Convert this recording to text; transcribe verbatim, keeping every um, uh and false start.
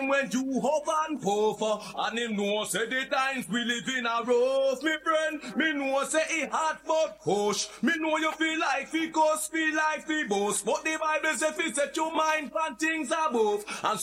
time when you huff and puff, uh, and him know say the times we live in a rough, me friend. Me know say it hard but push. Me know you feel like fi cuss, feel like fi boast, but the Bible say fi set your mind on things above, and